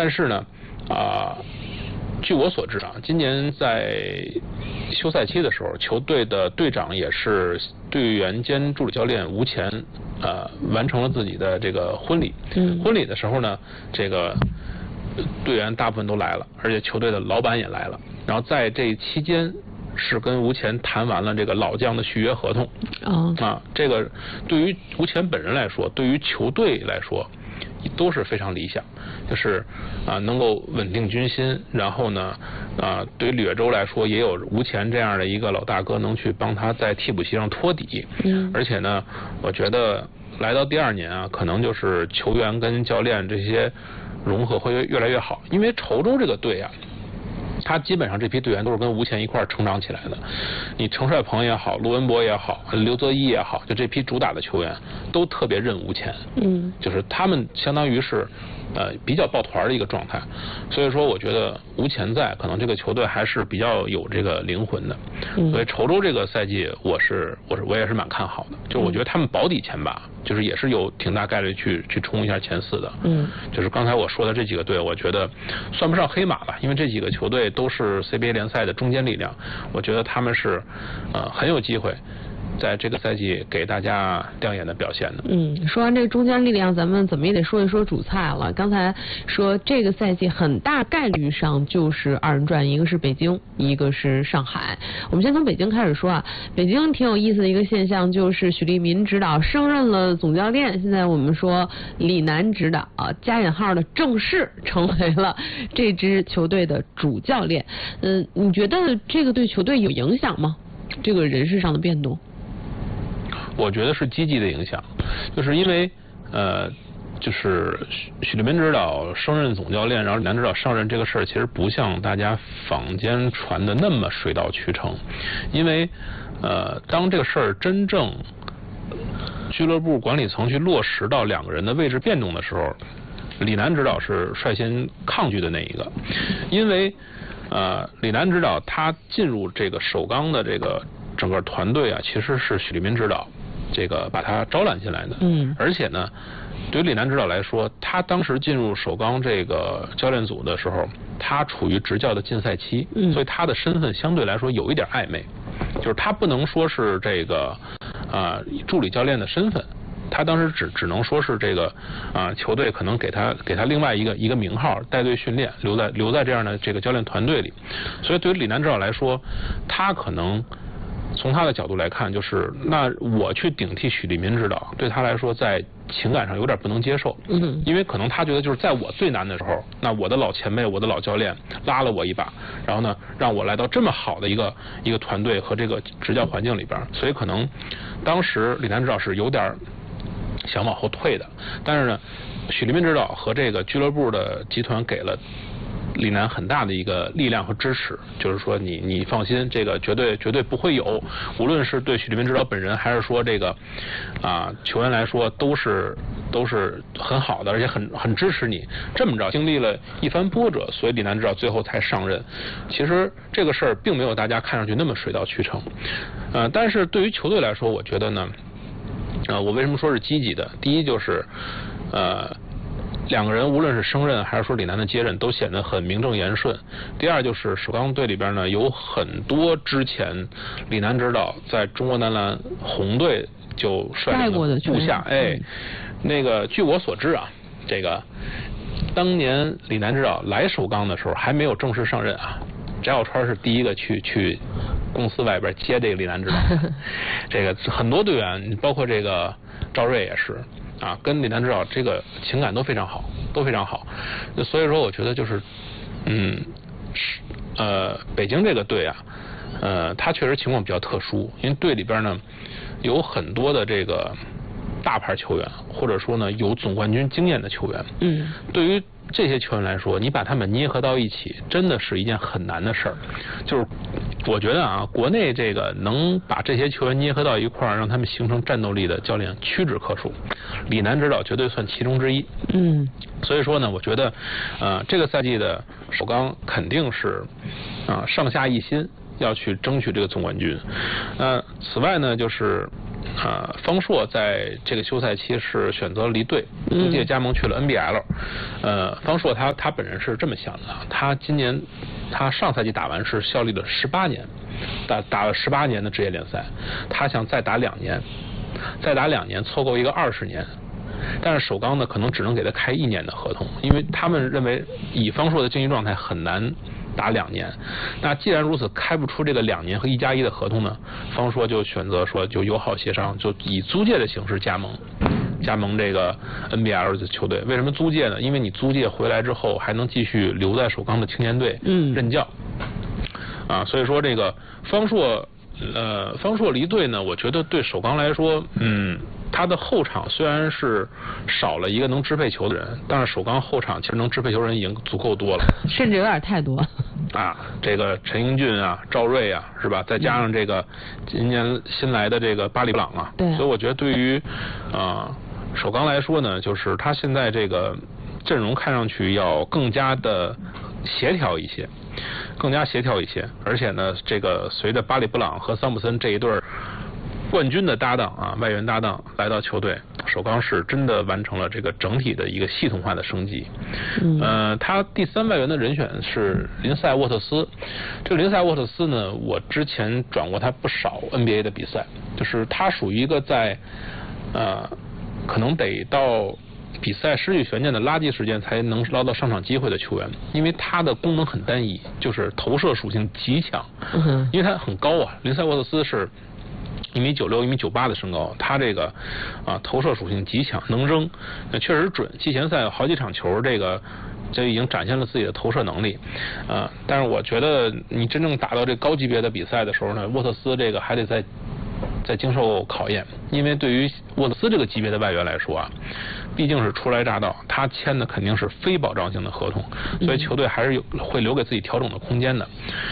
但是呢，据我所知啊，今年在休赛期的时候，球队的队长也是队员兼助理教练吴前，完成了自己的这个婚礼。婚礼的时候呢，这个队员大部分都来了，而且球队的老板也来了。然后在这期间，是跟吴前谈完了这个老将的续约合同。这个对于吴前本人来说，对于球队来说，都是非常理想，就是能够稳定军心，然后呢对于李月洲来说，也有吴前这样的一个老大哥能去帮他在替补席上托底。而且呢，我觉得来到第2年啊，可能就是球员跟教练这些融合会越来越好，因为稠州这个队啊，他基本上这批队员都是跟吴前一块成长起来的。你程帅鹏也好，陆文博也好，刘泽一也好，就这批主打的球员都特别认吴前。就是他们相当于是比较抱团的一个状态。所以说我觉得吴前在，可能这个球队还是比较有这个灵魂的。所以稠州这个赛季我也是蛮看好的，就是我觉得他们保底前8，就是也是有挺大概率去冲一下前4的。就是刚才我说的这几个队，我觉得算不上黑马吧，因为这几个球队都是 CBA 联赛的中坚力量，我觉得他们是很有机会在这个赛季给大家亮眼的表现的。 说完这个中坚力量，咱们怎么也得说一说主菜了。刚才说这个赛季很大概率上就是2人转，一个是北京，一个是上海。我们先从北京开始说啊，北京挺有意思的一个现象，就是许利民指导升任了总教练，现在我们说李楠指导加引号的正式成为了这支球队的主教练。你觉得这个对球队有影响吗？这个人事上的变动？ 我觉得是积极的影响，就是因为就是许利民指导升任总教练，然后李楠指导上任这个事儿，其实不像大家坊间传的那么水到渠成。因为当这个事儿真正俱乐部管理层去落实到2个人的位置变动的时候，李楠指导是率先抗拒的那一个。因为李楠指导他进入这个首钢的这个整个团队啊，其实是许利民指导这个把他招揽进来的。而且呢，对于李楠指导来说，他当时进入首钢这个教练组的时候，他处于执教的禁赛期，所以他的身份相对来说有一点暧昧，就是他不能说是这个助理教练的身份，他当时只能说是这个球队可能给他另外一个名号，带队训练，留在这样的这个教练团队里。所以对于李楠指导来说，他可能从他的角度来看，就是那我去顶替许利民指导，对他来说在情感上有点不能接受。因为可能他觉得就是在我最难的时候，那我的老前辈，我的老教练拉了我一把，然后呢让我来到这么好的一个团队和这个执教环境里边，所以可能当时李楠指导是有点想往后退的。但是呢，许利民指导和这个俱乐部的集团给了李楠很大的一个力量和支持，就是说你放心，这个绝对不会有，无论是对许利民指导本人，还是说这个球员来说，都是很好的，而且很支持你。这么着经历了一番波折，所以李楠指导最后才上任。其实这个事儿并没有大家看上去那么水到渠成。但是对于球队来说，我觉得呢，我为什么说是积极的？第一就是2个人无论是升任还是说李楠的接任，都显得很名正言顺。第二就是首钢队里边呢，有很多之前李楠指导在中国男篮红队就率领的部下。那个据我所知啊，这个当年李楠指导来首钢的时候还没有正式上任啊，翟小川是第一个去公司外边接这个李楠指导。这个很多队员，包括这个赵睿也是跟李楠指导这个情感都非常好，所以说我觉得就是北京这个队啊，他确实情况比较特殊，因为队里边呢有很多的这个大牌球员，或者说呢有总冠军经验的球员。对于这些球员来说，你把他们捏合到一起，真的是一件很难的事儿。就是我觉得国内这个能把这些球员捏合到一块儿，让他们形成战斗力的教练屈指可数，李楠指导绝对算其中之一。所以说呢，我觉得这个赛季的首钢肯定是上下一心要去争取这个总冠军。此外呢，就是方硕在这个休赛期是选择离队，租借加盟去了 NBL。方硕他本人是这么想的，他上赛季打完是效力了18年，打了18年的职业联赛，他想再打2年，凑够一个20年。但是首钢呢，可能只能给他开1年的合同，因为他们认为以方硕的竞技状态很难打2年。那既然如此，开不出这个2年和1+1的合同呢，方硕就选择说就友好协商，就以租借的形式加盟这个 NBL 的球队。为什么租借呢？因为你租借回来之后还能继续留在首钢的青年队任教。所以说这个方硕离队呢，我觉得对首钢来说，他的后场虽然是少了一个能支配球的人，但是首钢后场其实能支配球人已经足够多了， 甚至有点太多。 这个陈英俊赵睿是吧？再加上这个今年新来的这个巴里布朗对， 所以我觉得对于首钢来说呢，就是他现在这个阵容看上去要更加的协调一些，而且呢，这个随着巴里布朗和桑普森这一对冠军的搭档外援搭档来到球队，首钢是真的完成了这个整体的一个系统化的升级。他第3外援的人选是林赛沃特斯。这个林赛沃特斯呢，我之前转过他不少 NBA 的比赛，就是他属于一个在可能得到比赛失去悬念的垃圾时间才能捞到上场机会的球员，因为他的功能很单一，就是投射属性极强。因为他很高林赛沃特斯是1.96米、1.98米的身高，他这个投射属性极强，能扔，确实准。季前赛有好几场球，这个就已经展现了自己的投射能力。但是我觉得你真正打到这高级别的比赛的时候呢，沃特斯这个还得再经受考验，因为对于沃特斯这个级别的外援来说毕竟是初来乍到，他签的肯定是非保障性的合同，所以球队还是会留给自己调整的空间的。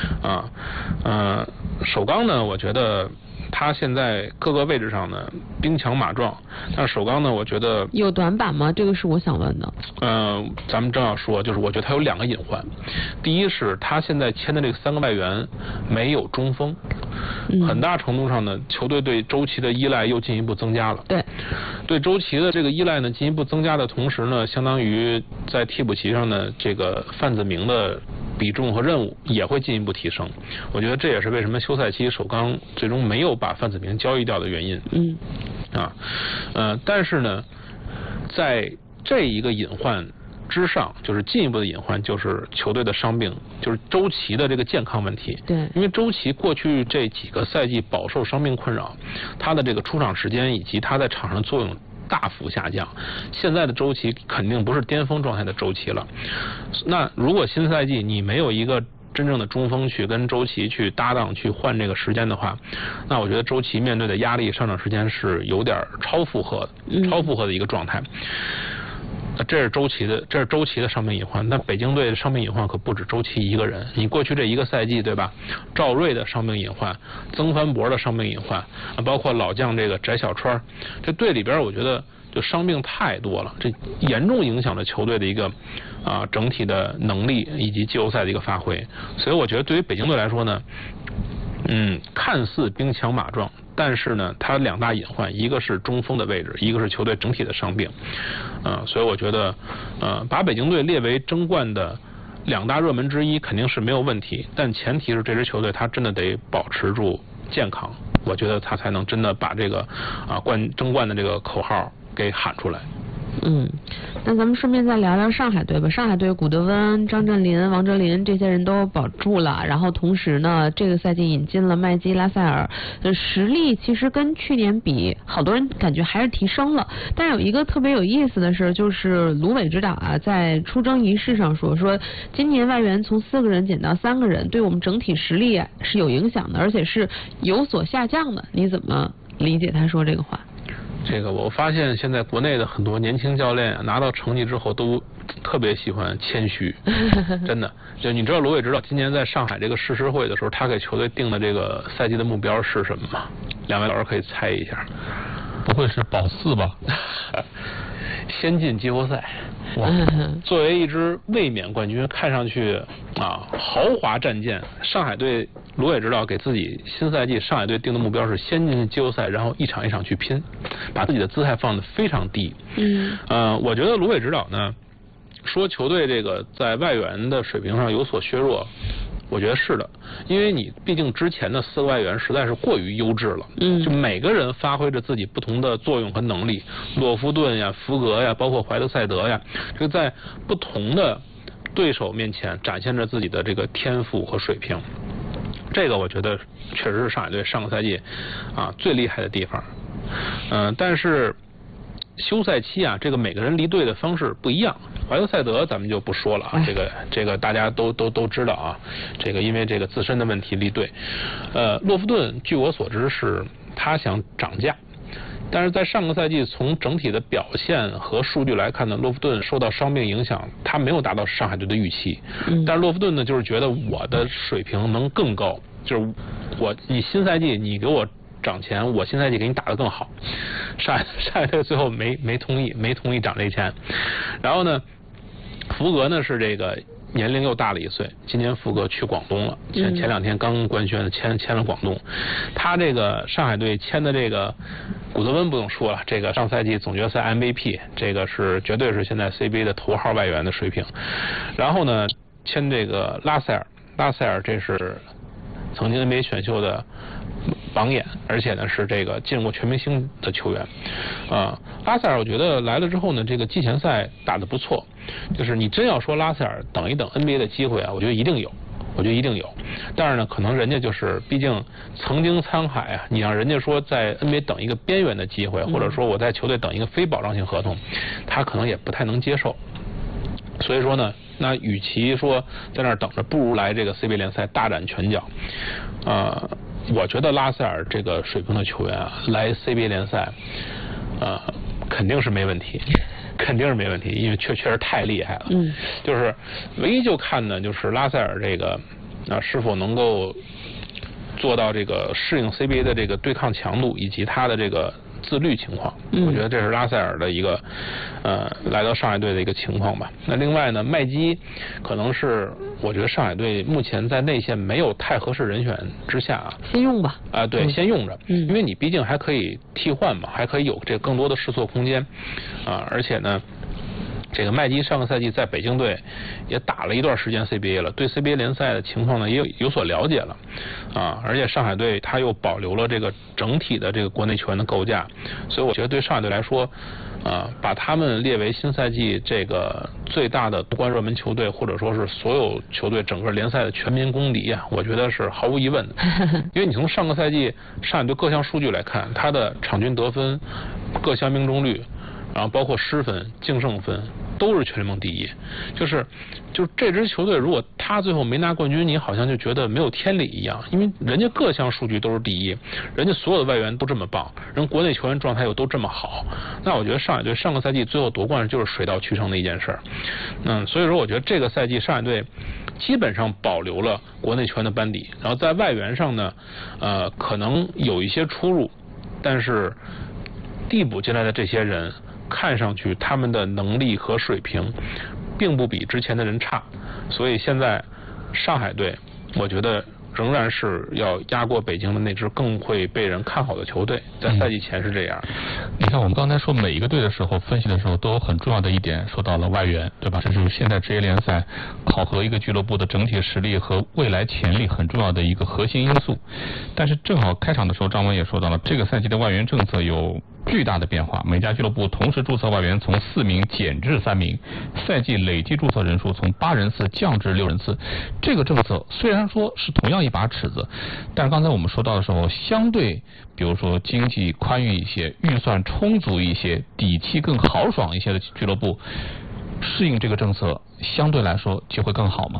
首钢呢，我觉得他现在各个位置上呢兵强马壮，但是首钢呢，我觉得有短板吗？这个是我想问的。 咱们正要说，就是我觉得他有2个隐患。第一是他现在签的这个3个外援没有中锋，很大程度上呢，球队对周琦的依赖又进一步增加了。对周琦的这个依赖呢进一步增加的同时呢，相当于在替补席上呢，这个范子铭的比重和任务也会进一步提升。我觉得这也是为什么休赛期首钢最终没有把范子铭交易掉的原因。但是呢，在这一个隐患之上，就是进一步的隐患，就是球队的伤病，就是周琦的这个健康问题。因为周琦过去这几个赛季饱受伤病困扰，他的这个出场时间以及他在场上作用大幅下降。现在的周琦肯定不是巅峰状态的周琦了。那如果新赛季你没有一个真正的中锋去跟周琦去搭档去换这个时间的话，那我觉得周琦面对的压力上场时间是有点超负荷的一个状态。这是周琦的伤病隐患，但北京队的伤病隐患可不止周琦一个人。你过去这一个赛季，对吧？赵睿的伤病隐患，曾凡博的伤病隐患，包括老将这个翟小川，这队里边我觉得就伤病太多了，这严重影响了球队的一个整体的能力以及季后赛的一个发挥。所以我觉得对于北京队来说呢，看似兵强马壮，但是呢，它2大隐患，一个是中锋的位置，一个是球队整体的伤病。所以我觉得把北京队列为争冠的2大热门之一肯定是没有问题，但前提是这支球队它真的得保持住健康，我觉得他才能真的把这个争冠的这个口号给喊出来。 那咱们顺便再聊聊上海队吧。上海队古德温、张镇麟、王哲林这些人都保住了，然后同时呢，这个赛季引进了麦基、拉塞尔，实力其实跟去年比，好多人感觉还是提升了。但是有一个特别有意思的事，就是卢伟指导在出征仪式上说今年外援从4个人减到3个人，对我们整体实力是有影响的，而且是有所下降的。你怎么理解他说这个话？ 这个我发现现在国内的很多年轻教练拿到成绩之后都特别喜欢谦虚，真的。就你知道卢伟指导今年在上海这个世狮会的时候，他给球队定的这个赛季的目标是什么吗？2位老师可以猜一下。 不会是保4吧？ 先进季后赛。作为一支卫冕冠军，看上去豪华战舰，上海队卢伟指导给自己新赛季上海队定的目标是先进季后赛，然后一场一场去拼，把自己的姿态放得非常低。我觉得卢伟指导呢说球队这个在外援的水平上有所削弱，我觉得是的，因为你毕竟之前的4个外援实在是过于优质了，就每个人发挥着自己不同的作用和能力，洛夫顿呀、福格呀，包括怀特塞德呀，这个在不同的对手面前展现着自己的这个天赋和水平，这个我觉得确实是上海队上个赛季最厉害的地方。但是休赛期这个每个人离队的方式不一样。怀特塞德咱们就不说了这个大家都知道这个因为这个自身的问题离队。洛夫顿据我所知是他想涨价，但是在上个赛季从整体的表现和数据来看呢，洛夫顿受到伤病影响，他没有达到上海队的预期。但是洛夫顿呢就是觉得我的水平能更高，就是你新赛季你给我涨钱，我新赛季给你打得更好。上海队最后没同意涨这钱。然后呢，福格呢是这个年龄又大了1岁，今年福格去广东了，前2天刚官宣签了广东。他这个上海队签的这个古德温不用说了，这个上赛季总决赛 MVP， 这个是绝对是现在 CBA 的头号外援的水平。然后呢，签这个拉塞尔这是曾经 NBA 选秀的榜眼，而且呢是这个进入过全明星的球员。拉塞尔我觉得来了之后呢，这个季前赛打得不错，就是你真要说拉塞尔等一等 NBA 的机会我觉得一定有。但是呢，可能人家就是毕竟曾经沧海你让人家说在 NBA 等一个边缘的机会，或者说我在球队等一个非保障性合同，他可能也不太能接受。所以说呢，那与其说在那儿等着，不如来这个 CBA 联赛大展拳脚。我觉得拉塞尔这个水平的球员来 CBA 联赛肯定是没问题，因为确实太厉害了。就是唯一就看呢，就是拉塞尔这个是否能够做到这个适应 CBA 的这个对抗强度以及他的这个自律情况。我觉得这是拉塞尔的一个来到上海队的一个情况吧。那另外呢，麦基可能是我觉得上海队目前在内线没有太合适人选之下先用吧。 对，先用着。因为你毕竟还可以替换嘛，还可以有这更多的试错空间而且呢，这个麦基上个赛季在北京队也打了一段时间 CBA 了，对 CBA 联赛的情况呢也有所了解了而且上海队他又保留了这个整体的这个国内球员的构架，所以我觉得对上海队来说把他们列为新赛季这个最大的夺冠热门球队，或者说是所有球队整个联赛的全民公敌我觉得是毫无疑问的。因为你从上个赛季上海队各项数据来看，他的场均得分、各项命中率，然后包括失分、净胜分都是全联盟第一。就是这支球队如果他最后没拿冠军，你好像就觉得没有天理一样，因为人家各项数据都是第一，人家所有的外援都这么棒，人国内球员状态又都这么好，那我觉得上海队上个赛季最后夺冠就是水到渠成的一件事儿。所以说我觉得这个赛季上海队基本上保留了国内球员的班底，然后在外援上呢可能有一些出入，但是递补进来的这些人看上去他们的能力和水平并不比之前的人差，所以现在上海队我觉得仍然是要压过北京的那支更会被人看好的球队，在赛季前是这样。 你看我们刚才说每一个队的时候分析的时候都有很重要的一点说到了外援，对吧？这是现在职业联赛考核一个俱乐部的整体实力和未来潜力很重要的一个核心因素。但是正好开场的时候张文也说到了，这个赛季的外援政策有巨大的变化，每家俱乐部同时注册外援从4名减至3名，赛季累计注册人数从8人次降至6人次。这个政策虽然说是同样一把尺子，但是刚才我们说到的时候，相对比如说经济宽裕一些、预算充足一些、底气更豪爽一些的俱乐部，适应这个政策相对来说就会更好吗？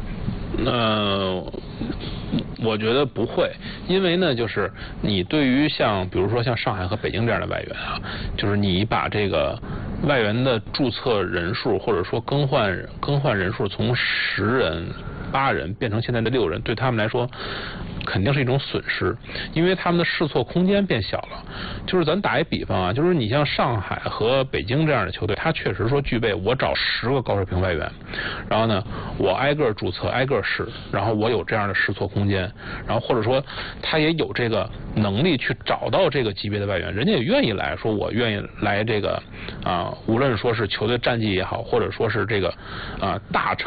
我觉得不会，因为呢，就是你对于比如说像上海和北京这样的外援就是你把这个外援的注册人数或者说更换人数从10人、8人变成现在的6人，对他们来说肯定是一种损失，因为他们的试错空间变小了。就是咱打一比方啊，就是你像上海和北京这样的球队，他确实说具备我找10个高水平外援，然后呢我挨个注册挨个试，然后我有这样的试错空间，然后或者说他也有这个能力去找到这个级别的外援，人家也愿意来说我愿意来这个无论说是球队战绩也好，或者说是这个大成